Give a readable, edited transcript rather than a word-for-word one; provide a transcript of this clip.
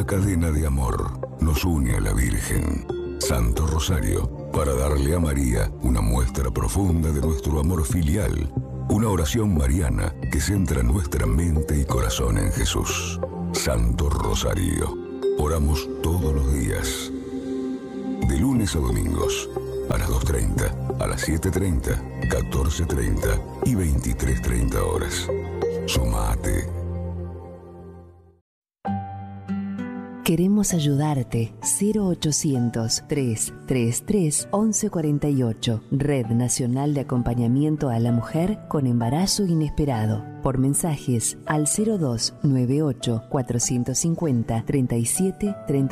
Una cadena de amor nos une a la Virgen. Santo Rosario, para darle a María una muestra profunda de nuestro amor filial. Una oración mariana que centra nuestra mente y corazón en Jesús. Santo Rosario. Oramos todos los días. De lunes a domingos, a las 2:30, a las 7:30, 14:30 y 23:30 horas. Sumate. Queremos ayudarte. 0800-333-1148. Red Nacional de Acompañamiento a la Mujer con Embarazo Inesperado. Por mensajes al 0298 450 37 37.